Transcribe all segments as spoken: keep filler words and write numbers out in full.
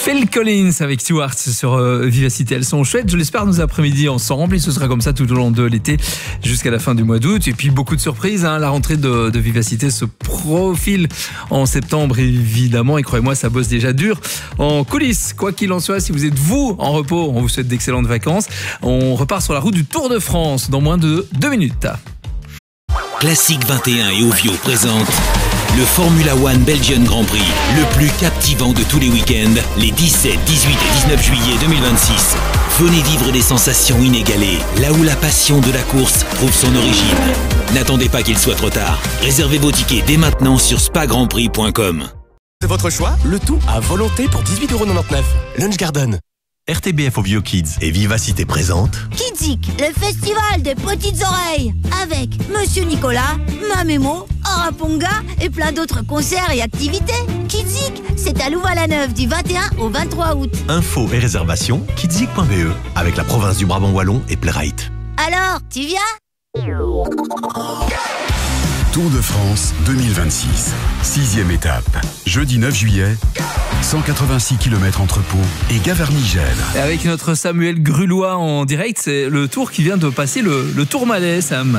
Phil Collins avec Stewart sur euh, Vivacité. Elles sont chouettes, je l'espère, nos après-midi ensemble, et ce sera comme ça tout au long de l'été jusqu'à la fin du mois d'août. Et puis beaucoup de surprises, hein. La rentrée de, de Vivacité se profile en septembre évidemment, et croyez-moi, ça bosse déjà dur en coulisses. Quoi qu'il en soit, si vous êtes vous en repos, on vous souhaite d'excellentes vacances. On repart sur la route du Tour de France dans moins de deux minutes. Classique vingt et un et Ovio présente le Formula One Belgian Grand Prix, le plus captivant de tous les week-ends, les dix-sept, dix-huit et dix-neuf juillet deux mille vingt-six. Venez vivre des sensations inégalées, là où la passion de la course trouve son origine. N'attendez pas qu'il soit trop tard. Réservez vos tickets dès maintenant sur spa grand prix point com. C'est votre choix, le tout à volonté pour dix-huit euros quatre-vingt-dix-neuf. Lunch Garden. R T B F Ovio Kids et Vivacité présente Kidzik, le festival des petites oreilles, avec Monsieur Nicolas, Mamémo, Araponga et plein d'autres concerts et activités. Kidzik, c'est à Louvain-la-Neuve du vingt et un au vingt-trois août. Info et réservation kidzik point b e avec la province du Brabant Wallon et Playrite. Alors, tu viens ? Tour de France deux mille vingt-six, sixième étape. Jeudi neuf juillet, cent quatre-vingt-six kilomètres entre Pau et Gavarnie-Gèdre. Et avec notre Samuel Grulois en direct, c'est le tour qui vient de passer le, le Tourmalet, Sam.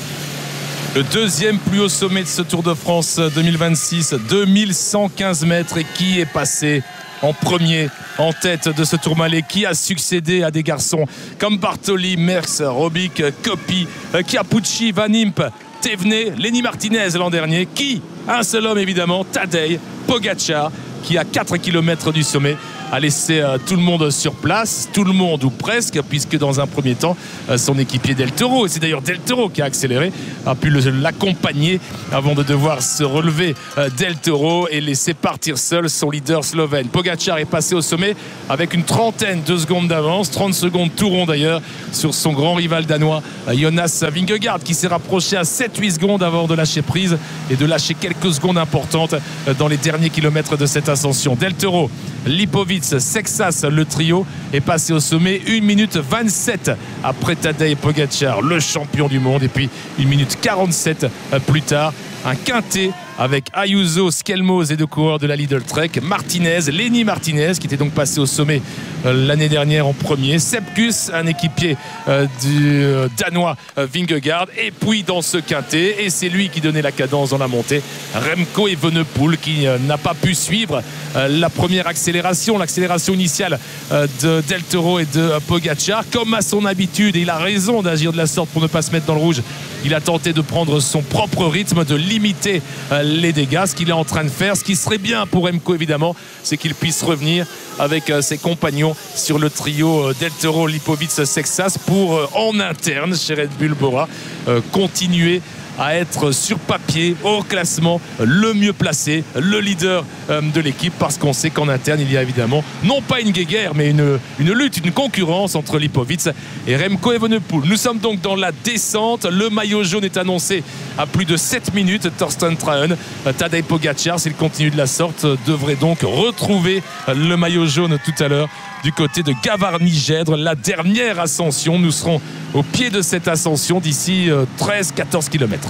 Le deuxième plus haut sommet de ce Tour de France deux mille vingt-six, deux mille cent quinze mètres, et qui est passé en premier, en tête de ce Tourmalet, qui a succédé à des garçons comme Bartoli, Merckx, Robic, Coppi, Chiappucci, Van Impe, Thévenet, Lenny Martinez l'an dernier. Qui ? Un seul homme évidemment, Tadej Pogačar, qui à quatre kilomètres du sommet a laissé euh, tout le monde sur place, tout le monde ou presque, puisque dans un premier temps euh, son équipier Del Toro, et c'est d'ailleurs Del Toro qui a accéléré, a pu le, l'accompagner avant de devoir se relever euh, Del Toro et laisser partir seul son leader slovène. Pogačar est passé au sommet avec une trentaine de secondes d'avance, trente secondes tout rond d'ailleurs, sur son grand rival danois euh, Jonas Vingegaard, qui s'est rapproché à sept huit secondes avant de lâcher prise et de lâcher quelques secondes importantes euh, dans les derniers kilomètres de cette ascension. Del Toro, Lipovic, Sexas, le trio est passé au sommet une minute vingt-sept après Tadej Pogačar, le champion du monde, et puis une minute quarante-sept plus tard, un quintet avec Ayuso, Skelmos et deux coureurs de la Lidl Trek, Martinez, Lenny Martinez, qui était donc passé au sommet euh, l'année dernière en premier, Sepkus, un équipier euh, du euh, danois euh, Vingegaard, et puis dans ce quintet, et c'est lui qui donnait la cadence dans la montée, Remco Evenepoel, qui euh, n'a pas pu suivre euh, la première accélération, l'accélération initiale euh, de Del Toro et de euh, Pogačar, comme à son habitude, et il a raison d'agir de la sorte pour ne pas se mettre dans le rouge. Il a tenté de prendre son propre rythme, de limiter euh, les dégâts, ce qu'il est en train de faire. Ce qui serait bien pour Remco évidemment, c'est qu'il puisse revenir avec euh, ses compagnons sur le trio euh, Del Toro, Lipovic, Sexas pour euh, en interne chez Red Bull Bora euh, continuer à être sur papier au classement le mieux placé, le leader euh, de l'équipe, parce qu'on sait qu'en interne il y a évidemment non pas une guéguerre mais une, une lutte, une concurrence entre Lipovic et Remco Evenepoel. Nous sommes donc dans la descente, le maillot jaune est annoncé à plus de sept minutes. Thorsten Trahen, Tadej Pogačar, s'il continue de la sorte, devrait donc retrouver le maillot jaune tout à l'heure du côté de Gavarnie-Gèdre, la dernière ascension. Nous serons au pied de cette ascension d'ici treize à quatorze kilomètres.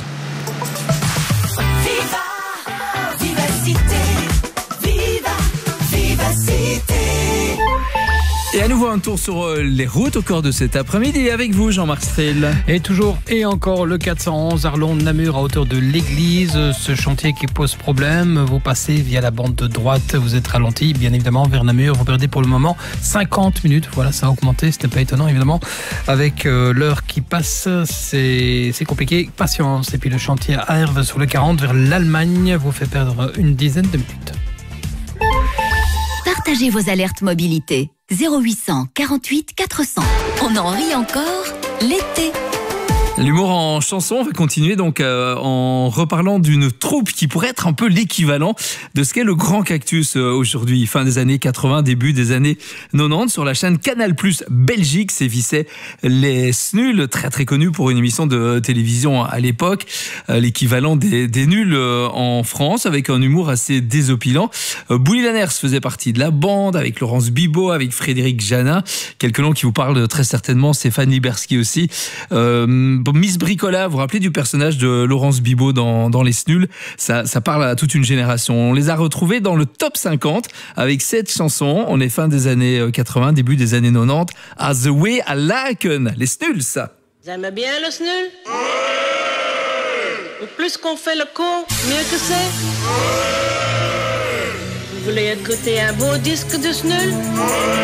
Viva, vivacité, viva, vivacité. Et à nouveau un tour sur les routes au cours de cet après-midi avec vous, Jean-Marc Strel. Et toujours et encore le quatre cent onze Arlon-Namur à hauteur de l'église. Ce chantier qui pose problème. Vous passez via la bande de droite, vous êtes ralenti bien évidemment vers Namur. Vous perdez pour le moment cinquante minutes. Voilà, ça a augmenté, c'était pas étonnant évidemment. Avec euh, l'heure qui passe, c'est, c'est compliqué. Patience. Et puis le chantier à Herve sur le quarante vers l'Allemagne vous fait perdre une dizaine de minutes. Partagez vos alertes mobilité. zéro huit cent quarante-huit quatre cents. On en rit encore l'été. L'humour en chanson, on va continuer donc euh, en reparlant d'une troupe qui pourrait être un peu l'équivalent de ce qu'est le Grand Cactus euh, aujourd'hui, fin des années quatre-vingts, début des années quatre-vingt-dix. Sur la chaîne Canal Plus Belgique sévissaient les Snuls, très très connus pour une émission de télévision à l'époque, euh, l'équivalent des, des Nuls euh, en France, avec un humour assez désopilant. Euh, Bouli Lanners faisait partie de la bande, avec Laurence Bibot, avec Frédéric Janin, quelques noms qui vous parlent très certainement, Stéphane Liberski aussi. Euh, Miss Bricola, vous vous rappelez du personnage de Laurence Bibot dans, dans Les Snuls? Ça, ça parle à toute une génération. On les a retrouvés dans le top cinquante avec cette chanson. On est fin des années quatre-vingts, début des années quatre-vingt-dix. À The Way I Like It. Les Snuls, ça. Vous aimez bien le snul? Ouais. Plus qu'on fait le con, mieux que c'est. Ouais. Vous voulez écouter un beau disque de snul? Ouais.